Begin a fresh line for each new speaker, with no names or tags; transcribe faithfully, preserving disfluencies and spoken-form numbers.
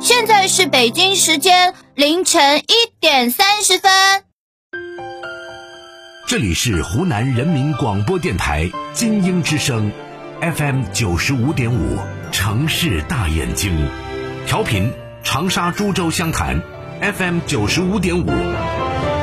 现在是北京时间凌晨一点三十分。
这里是湖南人民广播电台金鹰之声 F M 九十五点五，城市大眼睛，调频长沙株洲湘潭 F M 九十五点五。